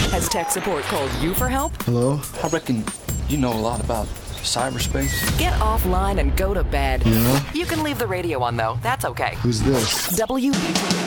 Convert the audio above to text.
Has tech support called you for help? Hello? I reckon you know a lot about cyberspace. Get offline and go to bed. Yeah? You can leave the radio on, though. That's okay. Who's this? WBT.